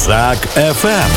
Казак ФМ.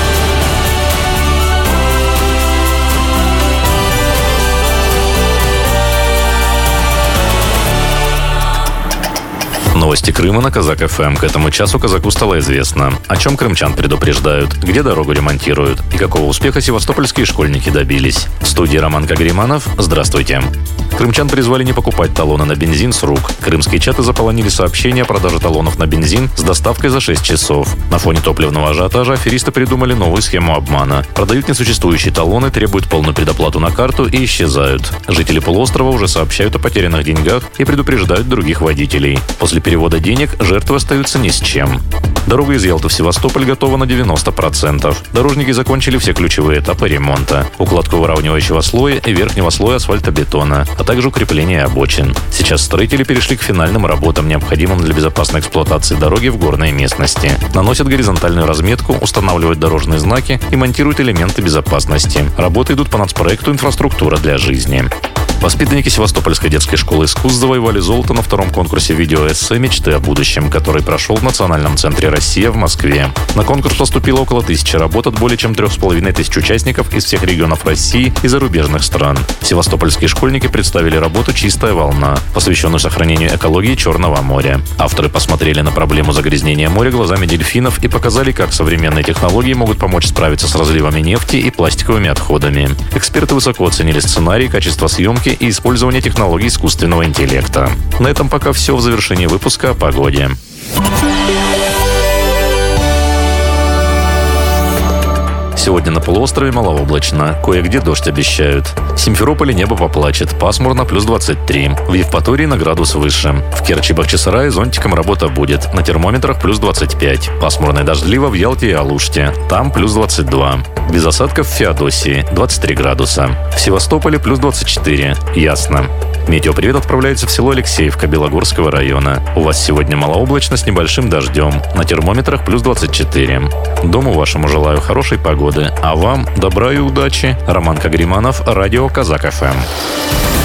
Новости Крыма на Казак ФМ. К этому часу казаку стало известно, о чем крымчан предупреждают, где дорогу ремонтируют и какого успеха севастопольские школьники добились. В студии Роман Кагриманов. Здравствуйте. Крымчан призвали не покупать талоны на бензин с рук. Крымские чаты заполонили сообщения о продаже талонов на бензин с доставкой за 6 часов. На фоне топливного ажиотажа аферисты придумали новую схему обмана. Продают несуществующие талоны, требуют полную предоплату на карту и исчезают. Жители полуострова уже сообщают о потерянных деньгах и предупреждают других водителей. После перевода денег жертвы остаются ни с чем. Дорога из Ялты в Севастополь готова на 90%. Дорожники закончили все ключевые этапы ремонта. Укладку выравнивающего слоя и верхнего слоя асфальтобетона, а также укрепление обочин. Сейчас строители перешли к финальным работам, необходимым для безопасной эксплуатации дороги в горной местности. Наносят горизонтальную разметку, устанавливают дорожные знаки и монтируют элементы безопасности. Работы идут по нацпроекту «Инфраструктура для жизни». Воспитанники Севастопольской детской школы искусств завоевали золото на втором конкурсе видеоэссе «Мечты о будущем», который прошел в Национальном центре «Россия» в Москве. На конкурс поступило около 1000 работ от более чем 3500 участников из всех регионов России и зарубежных стран. Севастопольские школьники представили работу «Чистая волна», посвященную сохранению экологии Черного моря. Авторы посмотрели на проблему загрязнения моря глазами дельфинов и показали, как современные технологии могут помочь справиться с разливами нефти и пластиковыми отходами. Эксперты высоко оценили сценарий, качество съемки и использование технологий искусственного интеллекта. На этом пока все. В завершении выпуска о погоде. Сегодня на полуострове малооблачно, кое-где дождь обещают. В Симферополе небо поплачет, пасмурно плюс 23. В Евпатории на градус выше. В Керчи и Бахчисарае зонтиком работа будет, на термометрах плюс 25. Пасмурно и дождливо в Ялте и Алуште, там плюс 22. Без осадков в Феодосии 23 градуса. В Севастополе плюс 24, ясно. Метеопривет отправляется в село Алексеевка Белогорского района. У вас сегодня малооблачно с небольшим дождем. На термометрах плюс 24. Дому вашему желаю хорошей погоды. А вам добра и удачи. Роман Кагриманов, радио Казак ФМ.